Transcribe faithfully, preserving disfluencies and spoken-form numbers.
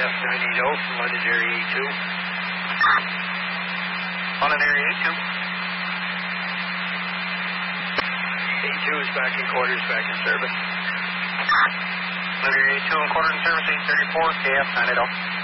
F ninety out from London Area A two. London Area A two. A two is back in quarters, back in service. London Area A two in quarters in service, eight thirty-four, K F nine eight zero.